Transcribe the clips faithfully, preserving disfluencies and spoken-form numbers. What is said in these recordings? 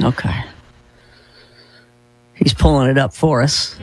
Okay. He's pulling it up for us.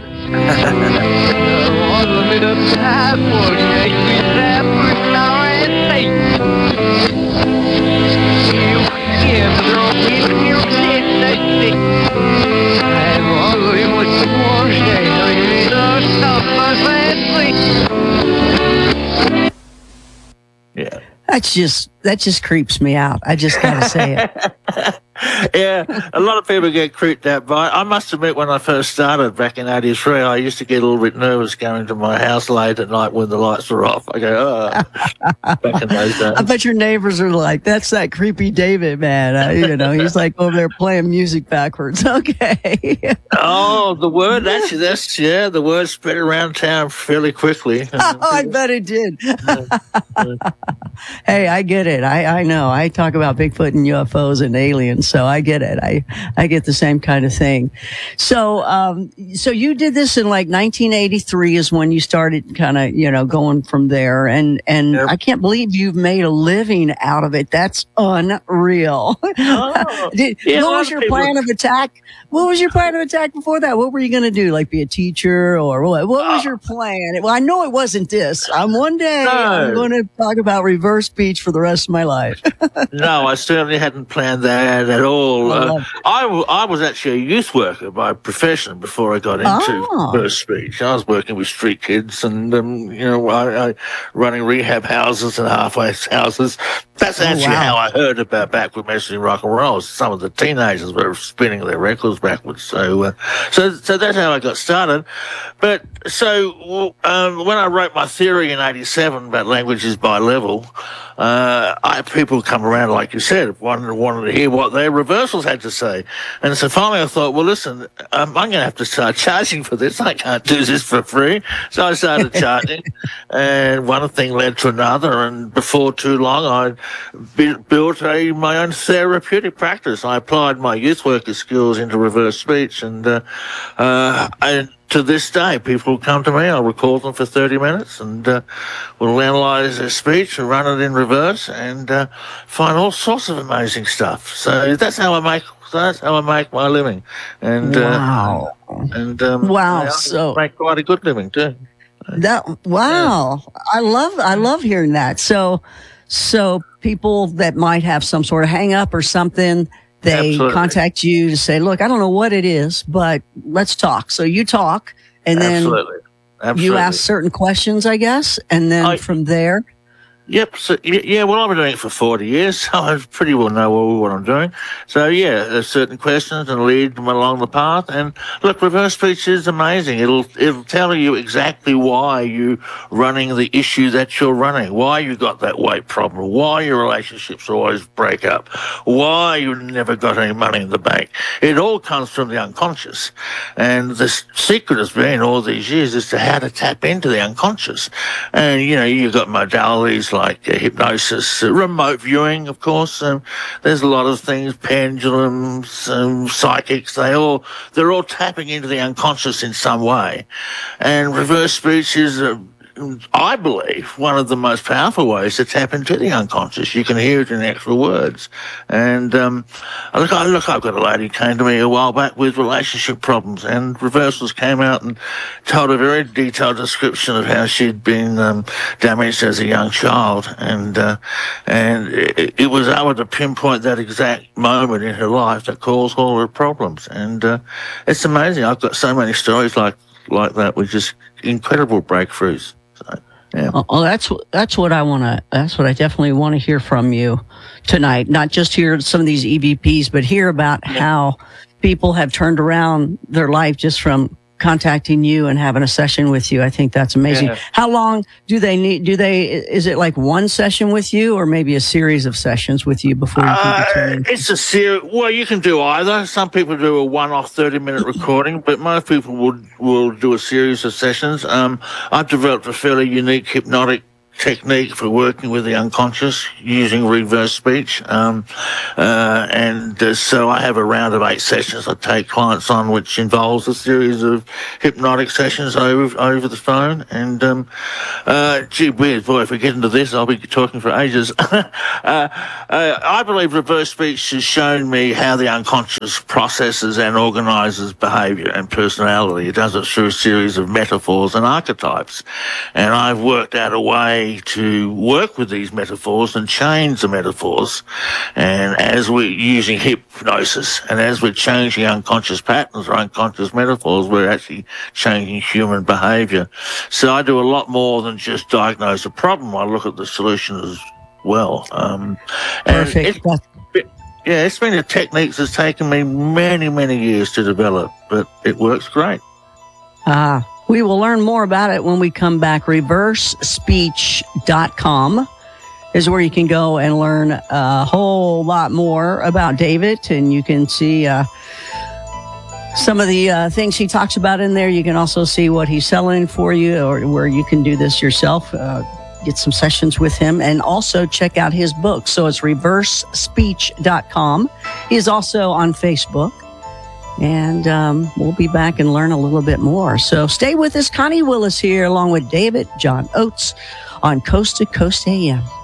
Yeah. That's just that just creeps me out. I just gotta say it. Yeah, a lot of people get creeped out by it. I must admit, when I first started back in eighty-three, I used to get a little bit nervous going to my house late at night when the lights were off. I go, oh, back in those days. I bet your neighbors are like, that's that creepy David, man. Uh, you know, he's like over there playing music backwards. Okay. Oh, the word, actually, that's, yeah, the word spread around town fairly quickly. Oh, I bet it did. Hey, I get it. I, I know. I talk about Bigfoot and U F Os and aliens, so I get it. I, I get the same kind of thing. So, um, so you did this in like nineteen eighty-three is when you started kind of, you know, going from there. And, and Yep. I can't believe you've made a living out of it. That's unreal. Oh, Did, yeah, a what lot was of your people- plan of attack? What was your plan of attack before that? What were you going to do? Like be a teacher or what? What was your plan? Well, I know it wasn't this. I'm one day I'm No. going to talk about reverse speech for the rest of my life. No, I certainly hadn't planned that at all. I Uh, love I, w- I was actually a youth worker by profession before I got into Oh. reverse speech. I was working with street kids and, um, you know, I, I running rehab houses and halfway houses. That's Oh, actually wow. how I heard about backward messaging rock and roll. Some of the teenagers were spinning their records backwards. So, uh, so, so that's how I got started. But so um, when I wrote my theory in eighty-seven about languages by level, uh, I people come around, like you said, wanted, wanted to hear what their reversals had to say. And so finally I thought, well, listen, um, I'm going to have to start charging for this. I can't do this for free. So I started charging, and one thing led to another. And before too long, I bu- built a, my own therapeutic practice. I applied my youth worker skills into reverse speech, and uh, uh, I, to this day, people come to me. I'll record them for thirty minutes, and uh, we'll analyse their speech and run it in reverse, and uh, find all sorts of amazing stuff. So that's how I make. That's how I make my living, and Wow. uh, and um, Wow, I so- make quite a good living too. That wow. I love I love hearing that. So so people that might have some sort of hang up or something, they Absolutely. contact you to say, look, I don't know what it is, but let's talk. So you talk and then Absolutely, absolutely. you ask certain questions, I guess, and then I- from there. Yep. So y- yeah, well, I've been doing it for forty years, so I pretty well know what, what I'm doing. So yeah, there's certain questions and lead them along the path. And look, reverse speech is amazing. It'll it'll tell you exactly why you're running the issue that you're running, why you got that weight problem, why your relationships always break up, why you never got any money in the bank. It all comes from the unconscious. And the s- secret has been all these years as to how to tap into the unconscious. And you know, you've got modalities like uh, hypnosis, uh, remote viewing, of course. Um, there's a lot of things, pendulums, um, psychics. They all they're all tapping into the unconscious in some way. And reverse speech is, uh, I believe, one of the most powerful ways to tap into the unconscious. You can hear it in actual words. And um, look, I, look, I've got a lady who came to me a while back with relationship problems, and reversals came out and told a very detailed description of how she'd been um, damaged as a young child, and uh, and it, it was able to pinpoint that exact moment in her life that caused all her problems. And uh, it's amazing. I've got so many stories like like that with just incredible breakthroughs. So, yeah. Oh, oh, that's that's what I want to. That's what I definitely want to hear from you tonight. Not just hear some of these E V Ps, but hear about how people have turned around their life just from contacting you and having a session with you. I think that's amazing. Yeah. How long do they need? Do they? Is it like one session with you, or maybe a series of sessions with you before you can Uh, determine? it's a series. Well, you can do either. Some people do a one-off thirty-minute recording, but most people will will do a series of sessions. Um, I've developed a fairly unique hypnotic technique for working with the unconscious using reverse speech. Um, uh, and uh, so I have a round of eight sessions I take clients on, which involves a series of hypnotic sessions over over the phone. And um, uh, gee whiz, boy, if we get into this, I'll be talking for ages. uh, uh, I believe reverse speech has shown me how the unconscious processes and organises behaviour and personality. It does it through a series of metaphors and archetypes. And I've worked out a way to work with these metaphors and change the metaphors. And as we're using hypnosis and as we're changing unconscious patterns or unconscious metaphors, we're actually changing human behaviour. So I do a lot more than just diagnose a problem. I look at the solution as well. Um, and Perfect. It, yeah, it's been a technique that's taken me many, many years to develop, but it works great. Ah, we will learn more about it when we come back. reverse speech dot com is where you can go and learn a whole lot more about David, and you can see uh, some of the uh, things he talks about in there. You can also see what he's selling for you, or where you can do this yourself, uh, get some sessions with him, and also check out his book. So it's reverse speech dot com. He's also on Facebook. And um, we'll be back and learn a little bit more. So stay with us. Connie Willis here, along with David John Oates on Coast to Coast A M.